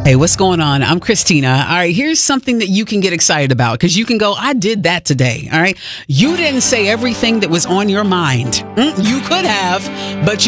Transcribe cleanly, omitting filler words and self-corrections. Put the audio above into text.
Hey, what's going on? I'm Christina. All right, here's something that you can get excited about because you can go, I did that today. All right. You didn't say everything that was on your mind. You could have, but